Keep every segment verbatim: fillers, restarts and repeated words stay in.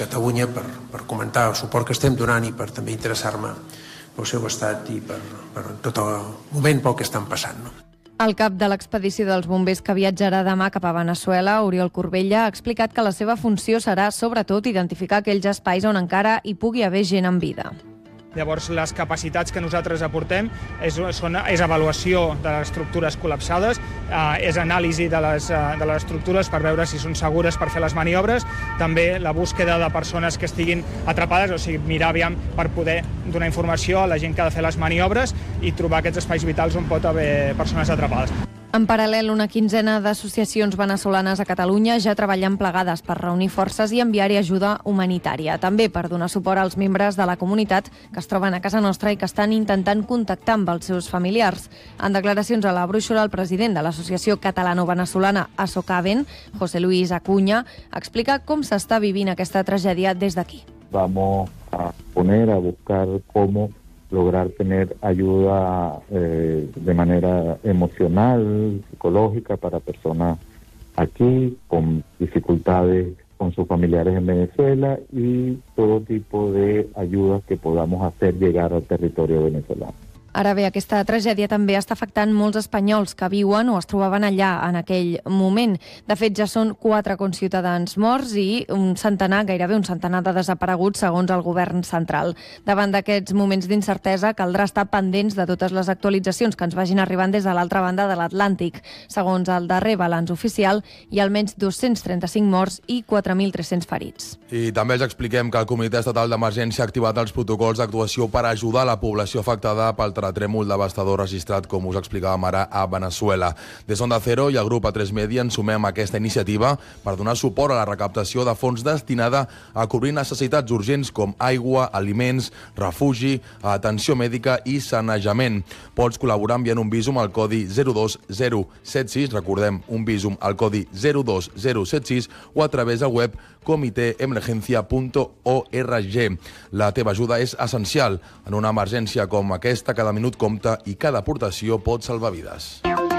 Catalunya per, per comentar el suport que estem donant i per també interessar-me pel seu estat i per, per tot el moment pel que estan passant. No? El cap de l'expedició dels bombers que viatjarà demà cap a Veneçuela, Oriol Corbella, ha explicat que la seva funció serà, sobretot, identificar aquells espais on encara hi pugui haver gent en vida. Llavors, les capacitats que nosaltres aportem és, són, és avaluació de les estructures col·lapsades, eh, és anàlisi de les, de les estructures per veure si són segures per fer les maniobres, també la búsqueda de persones que estiguin atrapades, o sigui, mirar aviam per poder donar informació a la gent que ha de fer les maniobres i trobar aquests espais vitals on pot haver persones atrapades. En paral·lel, una quinzena d'associacions veneçolanes a Catalunya ja treballen plegades per reunir forces i enviar-hi ajuda humanitària. També per donar suport als membres de la comunitat que es troben a casa nostra i que estan intentant contactar amb els seus familiars. En declaracions a la brúixola, el president de l'Associació Catalano-Venezolana ASOCAVEN, José Luis Acuña, explica com s'està vivint aquesta tragèdia des d'aquí. Vamos a poner a buscar cómo lograr tener ayuda eh, de manera emocional, psicológica para personas aquí con dificultades con sus familiares en Venezuela y todo tipo de ayudas que podamos hacer llegar al territorio venezolano. Ara bé, aquesta tragèdia també està afectant molts espanyols que viuen o es trobaven allà en aquell moment. De fet, ja són quatre conciutadans morts i un centenar, gairebé un centenar de desapareguts, segons el govern central. Davant d'aquests moments d'incertesa, caldrà estar pendents de totes les actualitzacions que ens vagin arribant des de l'altra banda de l'Atlàntic. Segons el darrer balanç oficial, hi ha almenys dos-cents trenta-cinc morts i quatre mil tres-cents ferits. I també els expliquem que el Comitè Estatal d'Emergència ha activat els protocols d'actuació per ajudar la població afectada pel terratrèmol devastador registrat, com us explicàvem ara, a Veneçuela. Des d'Onda Cero i el grup A tres Media ens sumem a aquesta iniciativa per donar suport a la recaptació de fons destinada a cobrir necessitats urgents com aigua, aliments, refugi, atenció mèdica i sanejament. Pots col·laborar enviant un visum al codi zero dos zero set sis, recordem, un visum al codi zero dos zero set sis o a través del web comité emergencia punt org. La teva ajuda és essencial. En una emergència com aquesta, cada minut compta i cada aportació pot salvar vides.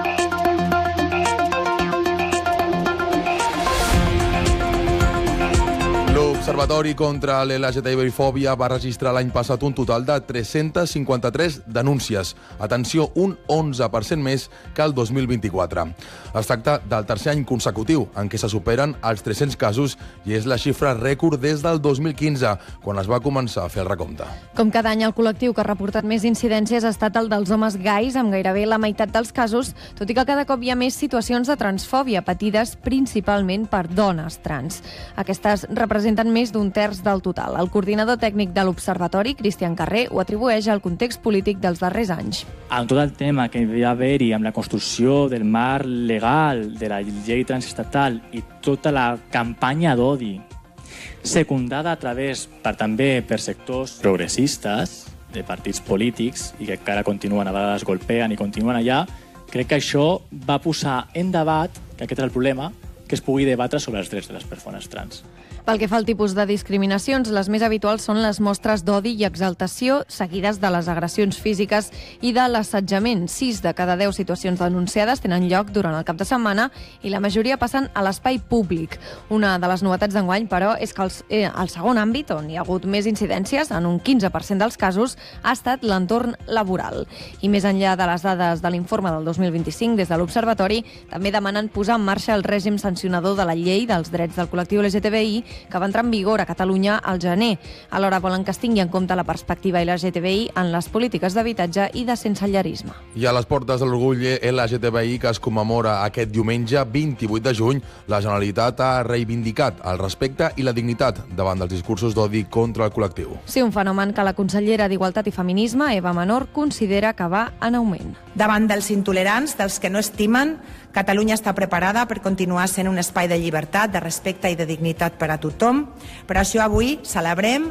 L'Observatori contra l'L G T B I-fòbia va registrar l'any passat un total de tres-centes cinquanta-tres denúncies. Atenció, un onze per cent més que el dos mil vint-i-quatre. Es tracta del tercer any consecutiu en què se superen els tres-cents casos i és la xifra rècord des del dos mil quinze, quan es va començar a fer el recompte. Com cada any, el col·lectiu que ha reportat més incidències ha estat el dels homes gais, amb gairebé la meitat dels casos, tot i que cada cop hi ha més situacions de transfòbia patides principalment per dones trans. Aquestes representen més d'un terç del total. El coordinador tècnic de l'Observatori, Cristian Carrer, ho atribueix al context polític dels darrers anys. Amb tot el tema que hi va haver-hi amb la construcció del marc legal, de la llei transestatal i tota la campanya d'odi secundada a través per, també per sectors progressistes de partits polítics i que encara continuen, a vegades golpeen i continuen allà, crec que això va posar en debat, que aquest és el problema, que es pugui debatre sobre els drets de les persones trans. Pel que fa al tipus de discriminacions, les més habituals són les mostres d'odi i exaltació, seguides de les agressions físiques i de l'assetjament. Sis de cada deu situacions denunciades tenen lloc durant el cap de setmana i la majoria passen a l'espai públic. Una de les novetats d'enguany, però, és que el, eh, el segon àmbit on hi ha hagut més incidències, en un quinze per cent dels casos, ha estat l'entorn laboral. I més enllà de les dades de l'informe del dos mil vint-i-cinc, des de l'Observatori, també demanen posar en marxa el règim sancionador de la llei dels drets del col·lectiu L G T B I, que va entrar en vigor a Catalunya al gener. Alhora volen que es tingui en compte la perspectiva L G T B I en les polítiques d'habitatge i de sensellarisme. I a les portes de l'orgull L G T B I que es commemora aquest diumenge vint-i-vuit de juny, la Generalitat ha reivindicat el respecte i la dignitat davant dels discursos d'odi contra el col·lectiu. Sí, un fenomen que la consellera d'Igualtat i Feminisme, Eva Menor, considera que va en augment. Davant dels intolerants, dels que no estimen, Catalunya està preparada per continuar sent un espai de llibertat, de respecte i de dignitat per a tothom. Per això avui celebrem,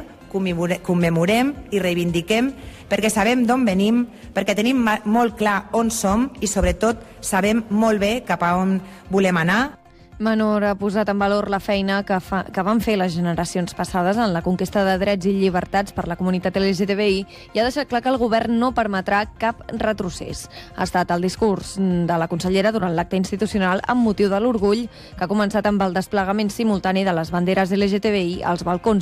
commemorem i reivindiquem, perquè sabem d'on venim, perquè tenim molt clar on som i, sobretot, sabem molt bé cap a on volem anar. Menor ha posat en valor la feina que, fa, que van fer les generacions passades en la conquesta de drets i llibertats per la comunitat L G T B I i ha deixat clar que el govern no permetrà cap retrocés. Ha estat el discurs de la consellera durant l'acte institucional amb motiu de l'orgull, que ha començat amb el desplegament simultani de les banderes L G T B I als balcons